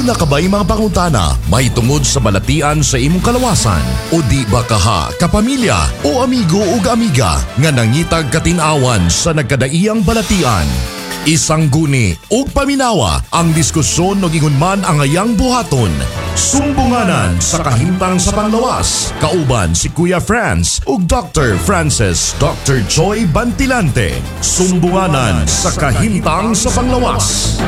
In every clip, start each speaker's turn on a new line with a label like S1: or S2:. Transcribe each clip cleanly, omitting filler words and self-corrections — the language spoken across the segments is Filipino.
S1: Wala ka ba'y mga pangutana may tungod sa balatian sa imong kalawasan? O di ba kaha, kapamilya o amigo o amiga nga nangitag katinawan sa nagkadaiyang balatian? Isang guni o paminawa ang diskusyon no gingon man ang ayang buhaton. Sumbunganan sa kahimtang sa panglawas. Kauban si Kuya Franz ug Dr. Francis Dr. Joy Bantilante. Sumbunganan sa kahimtang sa panglawas.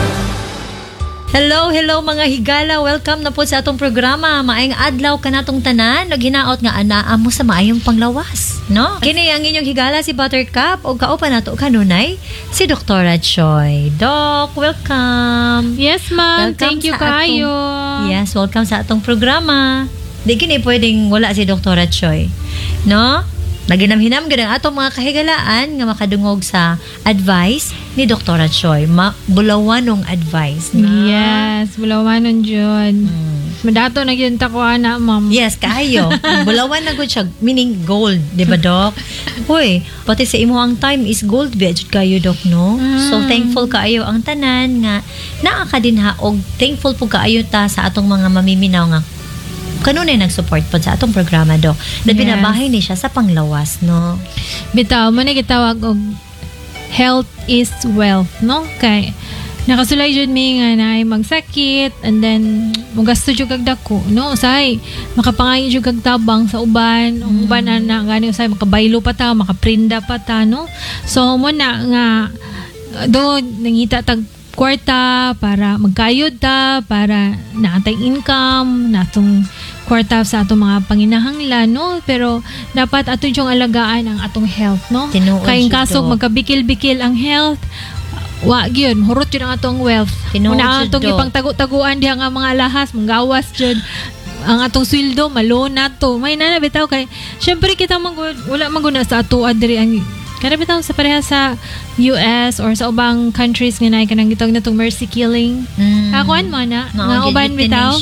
S2: Hello mga higala. Welcome na po sa atong programa. Maayong adlaw kanatong tanan. Naghinaot nga anaa mo sa maayong panglawas, no? Kini ang inyong higala si Buttercup o kaupan nato kanunay si Dr. Choi. Doc, welcome.
S3: Yes, ma'am. Thank you kayo.
S2: Yes, welcome sa atong programa. Di kini pwedeng wala si Dr. Choi, no? Naginamhinam gid ang atong mga kahigalaan nga makadungog sa advice ni Dr. Choi. Bulawanong advice na.
S3: Yes, bulawanon jud. Madato na gyud ta ko ana, ma'am.
S2: Yes, kaayo. Bulawan na gud siya, meaning gold, di ba, Doc? Hoy, pati sa imo ang time is gold jud kayo, Doc, no? So thankful kaayo ang tanan nga naa ka din ha og thankful po kaayo ta sa atong mga mamiminaw nga kanunay nag-support po sa atong programa, Doc. Na binabahay ni siya sa panglawas, no?
S3: Bitaw mo na gitawag og health is wealth, no? Kay nakasulay jud mi nga naay magsakit and then mogasto jud kag dako, no? Usahay makapangayo jud kag tabang sa uban, ang uban ana gani usahay makabaylo pa ta, makaprinda pa ta, no? So mo na nga do nangita tag kwarta para magkayod ta, para naatay income, natong kwarta sa atong mga panginahanglan, no? Pero dapat ato yung alagaan ang atong health, no? Kayong kasog magkabikil-bikil ang health, wa gyud hurot yun ang atong wealth. Una atong ipang tagu-taguan diha nga mga lahas, manggawas jud ang atong sweldo, malona to. May bitaw kay syempre kita wala maguna sa ato adiri ang kada bitaw sa pareha sa US or sa ubang countries nga nay kanang gitawag natong mercy killing. Akuan mo na nga uban bitaw.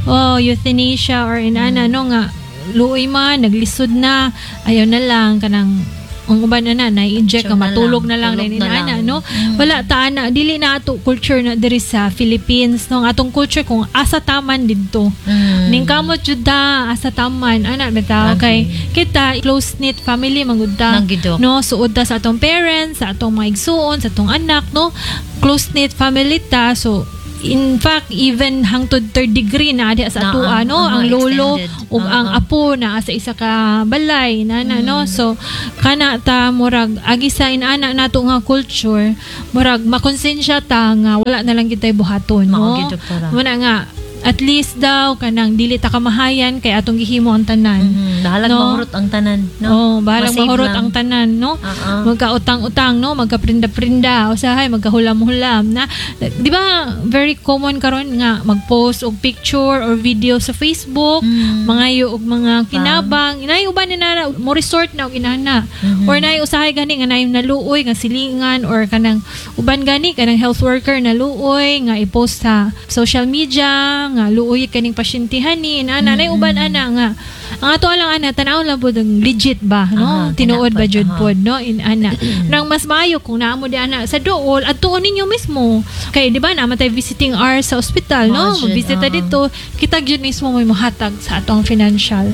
S3: Euthanasia or inana no nga luoy man naglisod na ayaw na lang kanang ang uban na na-inject ka matulog na lang inana no. Wala ta na dili na ato culture na diri sa Philippines no. Ang atong culture kung asa taman didto. Ning kamot jud da asa taman ana bitaw kay kita close knit family mangudta no, suod ta sa atong parents, sa atong mga igsuon, sa atong anak no. Close knit family ta, so in fact even hangtod third degree na diha sa atua no, ang lolo ug ang apo na sa isa ka balay na no. So kana ta murag agi sa inana nato nga culture, murag makonsensya ta nga wala na lang kitay buhaton no. Muna nga at least daw kanang dili ta kamahayan kay atong gihimo ang tanan.
S2: Bahalag no? Mahurot ang tanan, no?
S3: Bahalag mahurot ang tanan, no? Magkautang-utang, no? Magkaprinda-prinda, usahay magkahulam-hulam na. Di ba very common karon nga mag-post og picture or video sa Facebook, mangayo og mga kinabang, inay uban ni nana mo resort na og inana. Or nay usahay gani nga nay naluoy nga silingan or kanang uban gani kanang health worker na luoy nga i-post sa social media nga luoy kaning pasyentihan ni ana nay uban ana nga ang ato lang ana tanaw lang pud legit ba no, tinuod ba jud pod no in ana nang mas maayo kung naamo di ana sa dool adtuon ninyo mismo kay di ba namatay visiting hours sa ospital no, magbisita dito kita jud mismo may mohatag sa atong financial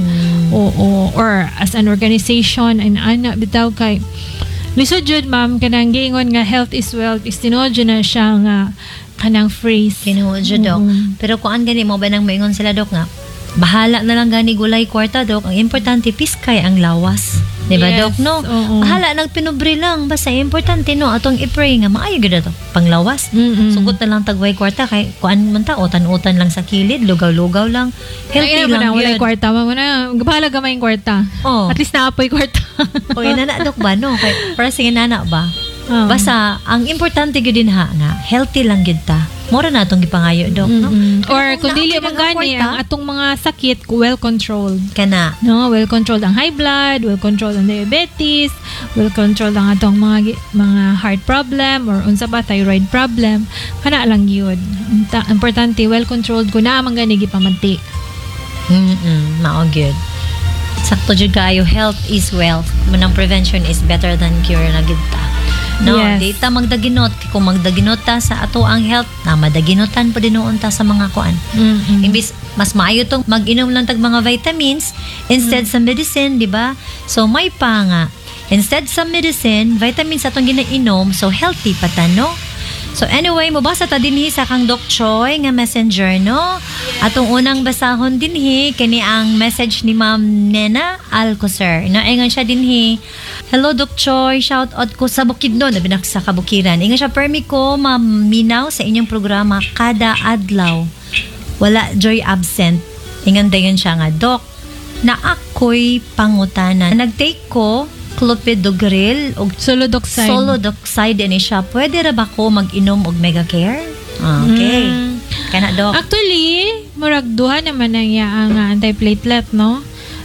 S3: or as an organization and ana bitaw kay lisod jud ma'am kanang giingon nga health is wealth is tinuod jud na siya nga kanang phrase
S2: tinuod jud Dok. Pero kuan gani mo ba nang maingon sila Dok nga bahala na lang gani gulay kwarta Dok, ang importante piskay ang lawas, di ba Dok no? Bahala nang pinubri lang basta importante no atong i-pray nga maayo gid to panglawas. Sugot na lang tagway kwarta kay kuan man ta utan-utan lang sa kilid, lugaw-lugaw lang, healthy lang
S3: wala kwarta mo na bahala gamay kwarta. At least naapoy kwarta.
S2: O inana Dok ba no kay para sige nana ba basta ang importante gid din ha nga healthy lang gid ta. Mura na atong gipangayo Dok no.
S3: Or kung dili man gani ang atong mga sakit well controlled
S2: kana
S3: no, well controlled ang high blood, well controlled ang diabetes, well controlled ang atong mga heart problem or unsa ba thyroid problem kana lang gyud. Importante well controlled ko na man gani gipamanti.
S2: Mao gyud. Sakto jud kayo, health is wealth. Manang prevention is better than cure na gid ta. No,
S3: Yes.
S2: di ta magdaginot. Kung magdaginot ta sa ato ang health, na madaginotan pa dinoon ta sa mga kuan.
S3: Mm-mm.
S2: Imbis mas maayo tong mag-inom lang tag mga vitamins instead sa medicine, di ba? So may pa nga. Instead sa medicine, vitamins atong ginainom, so healthy pa ta, no? So anyway, mabasa ta dinhi sa kang Doc Choi nga messenger, no? Atong unang basahon dinhi kani ang message ni Ma'am Nena Alcocer. Naingon siya dinhi. Hello Doc Choi, shout out ko sa Bukidnon, nabinak sa Kabukiran. Ingon siya, permi ko maminaw sa inyong programa kada adlaw. Wala joy absent. Ingon dayon siya nga, Doc, na ako'y pangutana. Nag-take ko clopidogrel o
S3: Solodoxide.
S2: Solodoxide ini siya. Pwede ra ba ko mag-inom og Megacare? Okay. Kana, Doc.
S3: Actually, murag duha naman ang ang anti-platelet, no?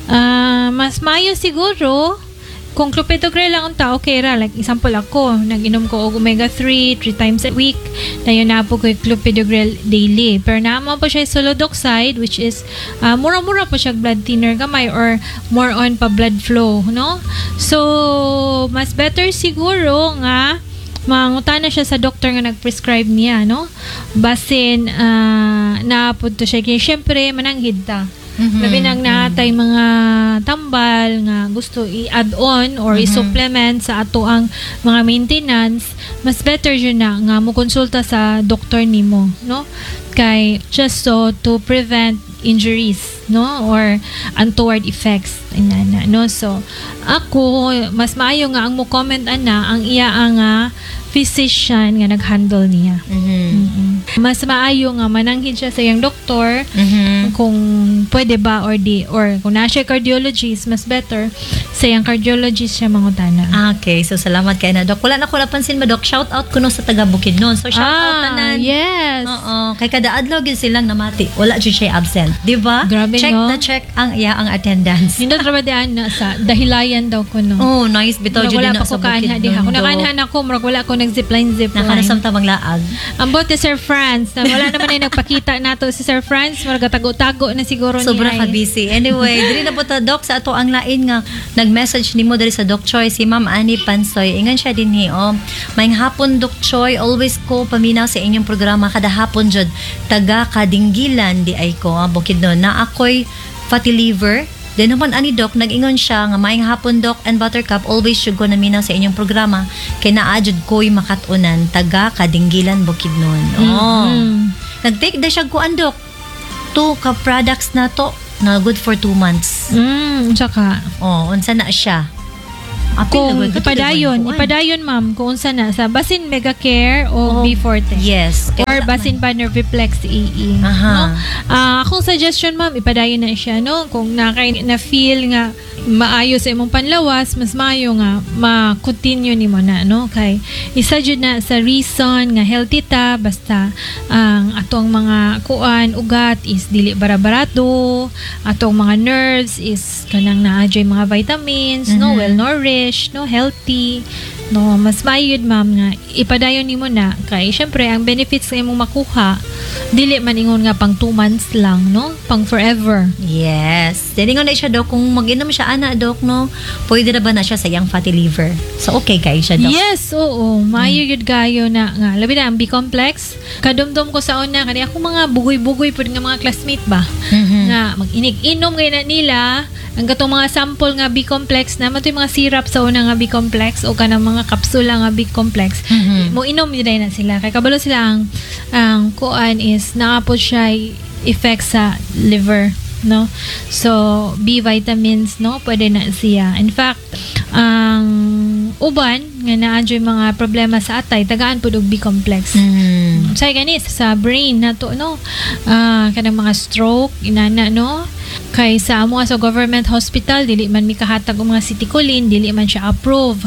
S3: Mas mayo siguro kung clopidogrel lang unta, okay ra. Like, example ako, nag-inom ko og omega-3 3 times a week. Dayon na po ko yung clopidogrel daily. Pero naman po siya yung solodoxide, which is mura-mura po siya blood thinner gamay or more on pa blood flow, no? So, mas better siguro nga mangutana siya sa doktor nga nag-prescribe niya, no? Basin na po to siya. Kaya syempre, mananghid ta. Labi nang naatay mga tambal nga gusto i-add on or i-supplement sa ato ang mga maintenance, mas better yun na nga mo konsulta sa doktor nimo, no? Kay just so to prevent injuries, no, or untoward effects inana, no? So ako mas maayo nga ang mo comment ana ang iya nga physician nga nag-handle niya. Mas maayo nga mananghid siya sa iyang doktor kung pwede ba or di, or kung na siya cardiologist, mas better sa iyang cardiologist siya mangutana.
S2: Okay, so salamat kay na, Doc. Wala na ko napansin ba, Doc? Shout out ko no sa taga Bukidnon. So shout out tanan.
S3: Yes.
S2: Oo, kay kada adlaw gyud silang namati. Wala jud siya absent, di ba?
S3: Grabe,
S2: check
S3: no?
S2: na check ang ang attendance.
S3: Nindot ra ba diyan na sa dahilayan daw ko, no?
S2: Oh, nice bitaw jud
S3: Wala
S2: na
S3: pa ko
S2: sa
S3: kaanha diha. Kung
S2: Doc.
S3: nakaanhan ako, murag wala ko nag-zipline.
S2: Nakanasam ta maglaag.
S3: Ang bote Sir Franz, na wala naman ay nagpakita nato si Sir Franz, murag tago-tago na siguro niya.
S2: Sobrang ka-busy. Anyway, dili na po ta, Doc, sa ato ang lain nga nag-message nimo diri sa Doc Choi, si Ma'am Annie Pansoy. Ingon siya dinhi, maayong hapon, Doc Choi, always ko paminaw sa inyong programa kada hapon jud. Taga Kadinggilan di ay ko, Bukidnon, na ako'y fatty liver. Then naman ani Doc, nag-ingon siya nga maayong hapon, Doc and Buttercup, always should ko naminaw sa inyong programa kay naadjud ko'y makatunan taga Kadinggilan, Bukidnon. Nag-take da siya kuan, Doc. 2 ka products na to na good for 2 months.
S3: Tsaka
S2: Unsa na siya?
S3: kung
S2: na good.
S3: ipadayon ma'am, kung unsa na sa basin Megacare o B40.
S2: Yes.
S3: Or basin pa Nerviplex EE.
S2: Aha.
S3: No? Akong suggestion ma'am, ipadayon na siya, no? Kung na feel nga maayo sa imong panlawas, mas maayo nga ma-continue nimo na, no? Kay isa jud na sa reason nga healthy ta, basta ang atong mga kuan ugat is dili barabarado, atong mga nerves is kanang naadjay mga vitamins, no, well nourished, no, healthy, no, mas maayo yun ma'am nga ipadayon nimo na kay syempre ang benefits nga imong makuha dili man ingon nga pang 2 months lang, no, pang forever.
S2: Yes. Diningon na siya, Doc, kung mag-inom siya ana, Doc, no, pwede na ba na siya sa iyang fatty liver? So okay kay siya, Doc.
S3: Yes, oo. Maayo yun gayo na nga. Labi na, ang B-complex. Kadumdum ko sa una, kani ako mga bugoy-bugoy po nga mga classmate ba? Nga, mag-inig-inom ngayon na nila, ang gatong mga sample nga B-complex na, mato yung mga syrup sa una nga B-complex o kanang mga kapsula nga B-complex. Mo inom yun na sila. Kaya kabalo sila ang kuan is nakapot siya effect sa liver, no? So, B vitamins, no? Pwede na siya. In fact, ang uban nga naadyo mga problema sa atay, tagaan po og B-complex. Say ganis sa brain na to, no? Kanang mga stroke, inana, no? Kay sa amo sa government hospital, dili man mikahatag og mga citicoline, dili man siya approve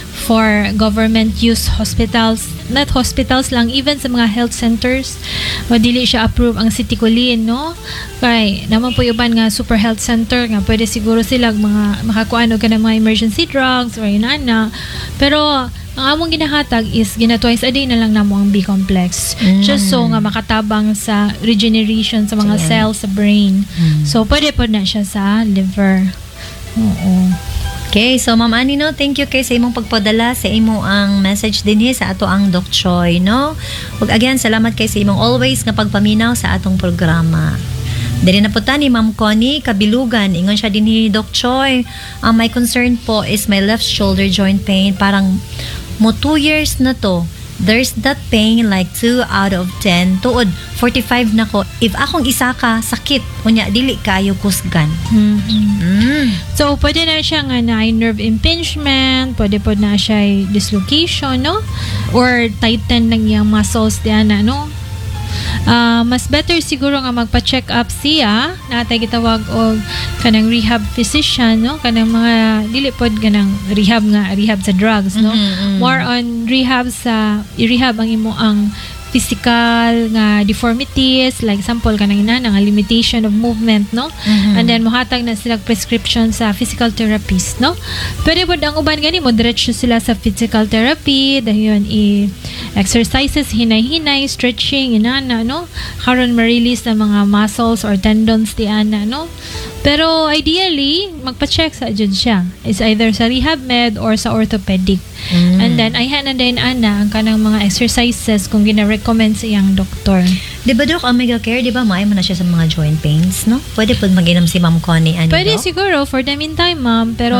S3: for government use hospitals. Not hospitals lang, even sa mga health centers, dili siya approve ang citicoline, no? Kay naman po uban nga super health center nga pwede siguro sila mga makakuan og kanang mga emergency drugs or inana. Pero ang among ginahatag is twice a day na lang namo ang B-complex. Just so nga makatabang sa regeneration sa mga cells sa brain. So, pwede po na siya sa liver. Oo.
S2: Okay, so Ma'am Annie, no, thank you kay sa imong pagpadala sa imo ang message din sa ato ang Doc Choi, no? Ug again, salamat kay sa imong always nga pagpaminaw sa atong programa. Dili na po ta ni Ma'am Connie Kabilugan, ingon siya din ni Doc Choi. My concern po is my left shoulder joint pain. Parang mo 2 years na to. There's that pain like 2 out of 10. Tuod, 45 na ko. If akong isa ka, sakit. Unya, dili kayo kusgan.
S3: So, pwede na siya nga na nerve impingement, pwede po na siya dislocation, no? Or tighten ng iyang muscles diyan, no? Mas better siguro nga magpa-check up siya, natay gitawag og kanang rehab physician, no? Kanang mga dili pod kanang rehab sa drugs, no? More on rehab sa i-rehab ang imo ang physical nga deformities, like example kanang ina nga limitation of movement, no? And then mohatag na sila prescription sa physical therapist, no? Pwede pod ang uban gani mo diretso sila sa physical therapy, dayon exercises hinay-hinay, stretching inana, no? Karon ma-release ang mga muscles or tendons di ana, no? Pero ideally magpa-check sa jud siya. Is either sa rehab med or sa orthopedic. And then ayhan na din ana ang kanang mga exercises kung gina-recommend sa iyang doktor.
S2: Di ba, Doc, Omega Care, di ba, maayo man na siya sa mga joint pains, no? Pwede po mag-inom si Ma'am Connie, ano,
S3: Pwede
S2: Doc?
S3: siguro for the meantime, ma'am. Pero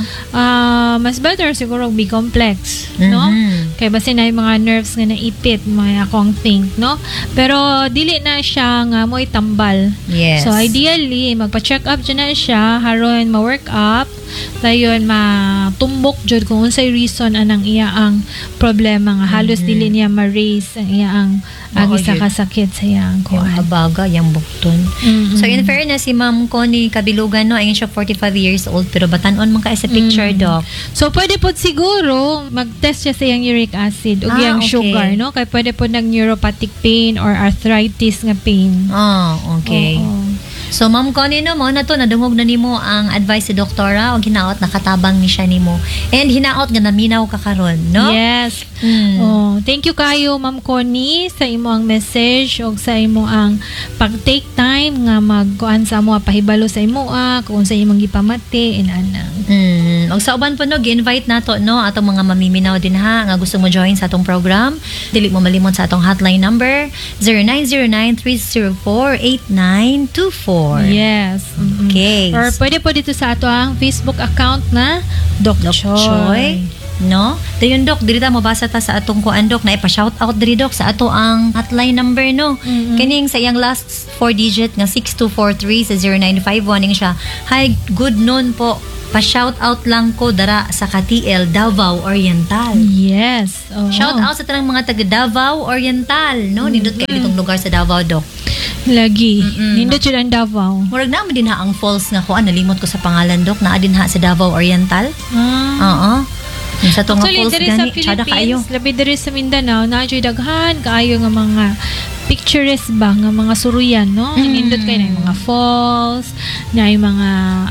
S3: mas better siguro be complex, no? Kaya basta na yung mga nerves nga naipit, mga akong think, no? Pero dili na siya nga mo itambal.
S2: Yes.
S3: So ideally, magpa-check up dyan na siya, haron ma-work up, dayon matumbok jud kung unsay reason anang iya ang problema nga halos dili niya ma-raise ang iya ang isa ka sakit sa iyang
S2: Yung
S3: kuan.
S2: habaga, yung bukton. So, in fairness, si Ma'am Connie Kabilugan, no, ayun siya 45 years old, pero batanon man ka sa picture, Doc.
S3: So, pwede po siguro mag-test siya sa iyang uric acid o iyang
S2: okay.
S3: sugar, no? Kaya pwede po ng neuropathic pain or arthritis nga pain.
S2: Okay.
S3: Oo.
S2: So, Ma'am Connie, no, mo na to, nadungog na nimo ang advice si Doktora, o hinaot, nakatabang ni siya nimo. And hinaot nga naminaw ka karon, no?
S3: Yes. Thank you kayo, Ma'am Connie, sa imo ang message o sa imo ang pag-take time nga magkuan sa amo pahibalo sa imo kung sa imong gipamati inanang.
S2: Og sa uban po, no, gi-invite nato, no, atong mga mamiminaw din ha, nga gusto mo join sa atong program. Dili mo malimot sa atong hotline number, 0909-304-8924.
S3: Yes.
S2: Okay.
S3: Or pwede po dito sa ato ang Facebook account na Doc Choi.
S2: Choi. No? Dayon, Doc, dili ta mabasa ta sa atong kuan, Doc, na ipa-shout out diri, Doc, sa ato ang hotline number, no? Kining sa iyang last 4 digit nga 6243 sa 0951 ning siya. Hi, good noon po. Pa-shout out lang ko dara sa KTL Davao Oriental.
S3: Yes. Oo.
S2: Shout out sa tanang mga taga Davao Oriental, no? Nindot kayo ditong lugar sa Davao, Doc.
S3: Lagi. Nindot yun ang Davao.
S2: Murag na din ha ang falls nga kuan, nalimot ko sa pangalan, Doc, na adin ha sa Davao Oriental. Oo. Sa to nga
S3: Actually,
S2: falls
S3: diri sa
S2: gani, tsada kaayo.
S3: Philippines, labi diri sa Mindanao, naadyo'y daghan kaayo nga mga picturesque ba nga mga suruyan, no? Nindot kayo na yung mga falls, na yung mga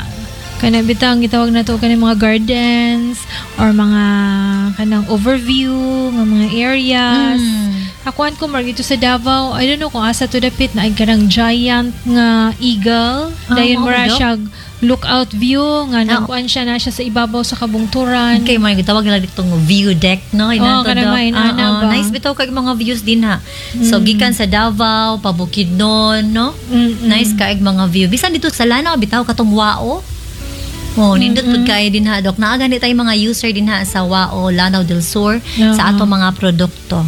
S3: kanang bitang gitawag na to kanang mga gardens or mga kanang overview nga mga areas. Akuan ko mar ito sa Davao, I don't know kung asa to dapit na ay kanang giant nga eagle. Dayon
S2: mao
S3: mara
S2: ba, Doc?
S3: siya lookout view nga nakuan siya na siya sa ibabaw sa kabungturan.
S2: Okay, mga gitawag nila ditong view deck, no? Inato,
S3: kanang
S2: Doc.
S3: mga inana ba?
S2: Nice bitaw kay mga views din ha. So, gikan sa Davao, Pabukidnon, no? Nice kaig mga view. Bisan dito sa Lanao, bitaw katong Wao. Nindot pud kay din ha, Doc. Naa gani tay mga user din ha sa Wao, Lanao del Sur sa ato mga produkto.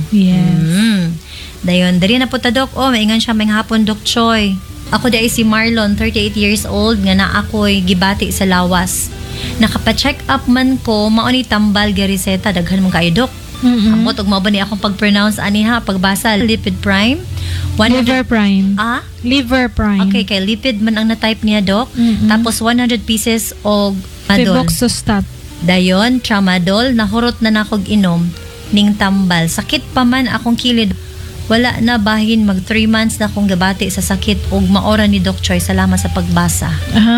S3: Yes.
S2: Dayon, dali na po ta, Doc. Maingan siya may hapon, Doc Choi. Ako di ay si Marlon, 38 years old, nga na ako'y gibati sa lawas. Nakapa-check up man ko, mauni tambal gariseta, daghan mong kayo, Doc. Amot, ug mao ba ni akong pag-pronounce ani ha, pagbasa, Lipid Prime.
S3: Liver Prime. Liver Prime.
S2: Okay, kay lipid man ang na-type niya, Doc. Tapos 100 pieces og madol.
S3: Febuxostat.
S2: Dayon, tramadol, nahurot na nakog inom, ning tambal. Sakit pa man akong kilid. Wala na bahin, mag 3 months na akong gabati sa sakit ug maora ni Doc Choi. Salamat sa pagbasa.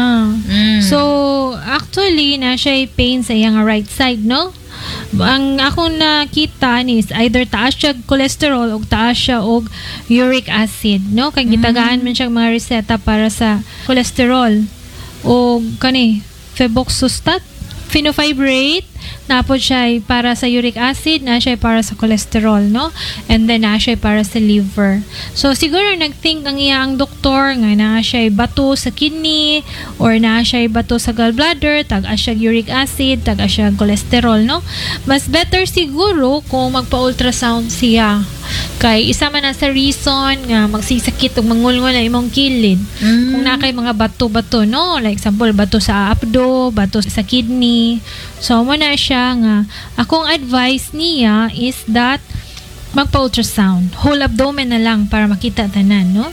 S3: So, actually, na siya pain sa iyang right side, no? Ang akong nakita is either taas siya cholesterol o taas siya og uric acid, no? Kay gitagaan man siya mga reseta para sa cholesterol o kani febuxostat. fenofibrate, napod siya para sa uric acid, na siya para sa cholesterol, no? And then na siya para sa liver. So siguro nagthink ang iyang doktor nga na siya bato sa kidney or na siya bato sa gallbladder, tag-a siya uric acid, tag-a siya cholesterol, no? Mas better siguro kung magpa-ultrasound siya. Kay isa man na sa reason nga magsisakit ug mangulngol na imong kilid. Kung na kay mga bato-bato, no? Like example, bato sa abdo, bato sa kidney. So mo na siya nga akong advice niya is that magpa-ultrasound. Whole abdomen na lang para makita tanan, no?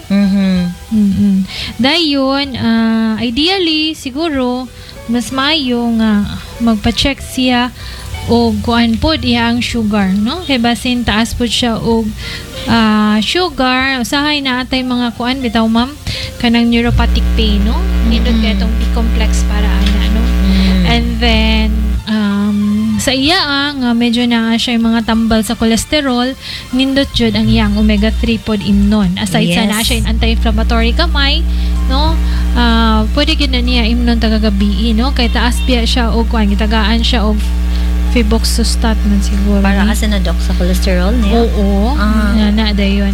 S3: Dayon, ideally siguro mas maayo nga magpa-check siya o kuan pod iya ang sugar, no? Kay basin taas pod siya og sugar, usahay na atay mga kuan bitaw ma'am kanang neuropathic pain, no? Nindot kay itong B-complex para ana, no? And then sa iya nga medyo na siya yung mga tambal sa cholesterol, nindot jud ang iyang omega-3 pod imnon. Aside sa na siya anti-inflammatory kamay, no? Pwede gid na niya imnon tagagabi, no? Kay taas biya siya og kuan gitagaan siya og febuxostat man siguro.
S2: Para kasi na doc sa cholesterol niya.
S3: Oo. Na dayon.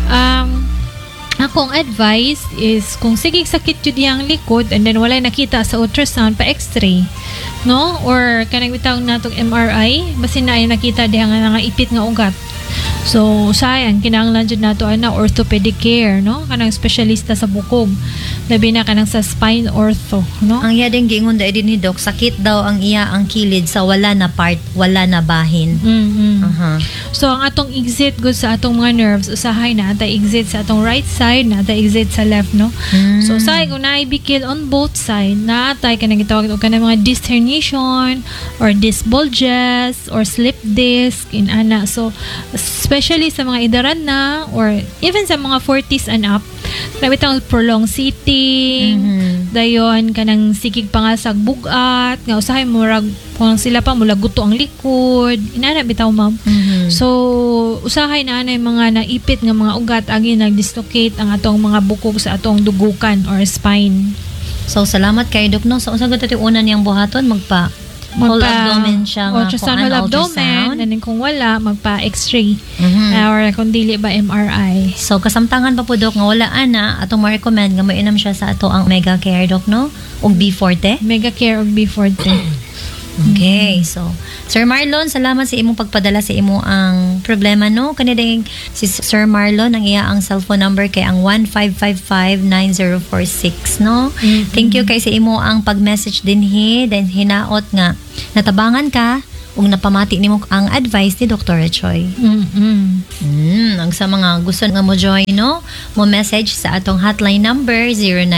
S3: Akong advice is kung sige sakit jud yang likod and then walay nakita sa ultrasound pa x-ray, no? Or kanang bitawag natong MRI basin na ay nakita diha nga ipit nga ugat. So sayang kinahanglan jud nato ana orthopedic care, no? Kanang espesyalista sa bukog. Labi na kanang sa spine ortho, no?
S2: Ang iya din giingon dai din ni doc, sakit daw ang iya ang kilid sa wala na part, wala na bahin.
S3: So ang atong exit good sa atong mga nerves usahay na atay exit sa atong right side, na atay exit sa left, no? So say kung naibikil on both side, na atay kanang gitawag og kanang mga disc herniation or disc bulges or slip disc in ana. So especially sa mga idaran na or even sa mga 40s and up, grabe tang prolonged sitting, dayon kanang sikig pangasag bugat, nga usahay murag kung sila pa mula guto ang likod, inana bitaw ma'am. So usahay na anay mga naipit nga mga ugat agi nag-dislocate ang atong mga bukog sa atong dugukan or spine.
S2: So salamat kay doc, no? So unsa gud ti una niyang buhaton whole abdomen siya nga
S3: ultrasound, whole abdomen, and then kung wala magpa x-ray or kung dili ba MRI.
S2: So kasamtangan pa po doc nga wala ana atong ma-recommend nga mainam siya sa ato ang Mega Care doc, no? Og B40.
S3: Mega Care og B40.
S2: Okay, so Sir Marlon, salamat sa imong pagpadala sa imo ang problema, no? Kanideng si Sir Marlon ang iya ang cellphone number kay ang 1555-9046, no? Thank you kay sa imo ang pag-message dinhi, then hinaot nga natabangan ka ug napamati nimo ang advice ni Dr. Choi. Ang sa mga gusto nga mo join, no? Mo message sa atong hotline number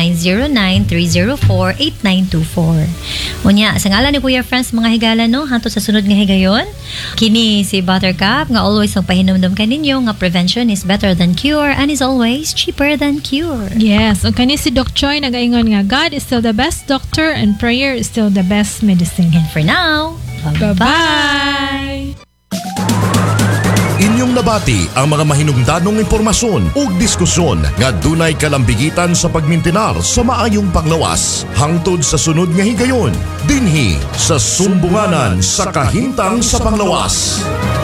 S2: 0909-304-8924. Unya, sa ngalan ni Kuya Franz mga higala, no? Hanto sa sunod nga higayon. Kini si Buttercup nga always ang pahinumdum kaninyo nga prevention is better than cure and is always cheaper than cure.
S3: Yes, o kani si Doc Choi nagaingon nga God is still the best doctor and prayer is still the best medicine.
S2: And for now,
S3: bye-bye!
S1: Inyong nabati ang mga mahinungdanong impormasyon ug diskusyon nga dunay kalambigitan sa pagmintinar sa maayong panglawas hangtod sa sunod nga higayon dinhi sa Sumbunganan sa Kahimtang sa Panglawas.